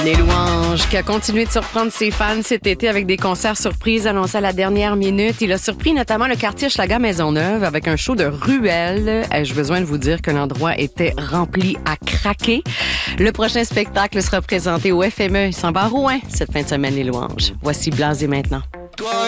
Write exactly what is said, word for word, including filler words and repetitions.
Les Louanges, qui a continué de surprendre ses fans cet été avec des concerts surprises annoncés à la dernière minute. Il a surpris notamment le quartier Schlager Maisonneuve avec un show de ruelles. Ai-je besoin de vous dire que l'endroit était rempli à craquer? Le prochain spectacle sera présenté au F M E. Il s'en va à Rouen cette fin de semaine, Les Louanges. Voici Blasé maintenant.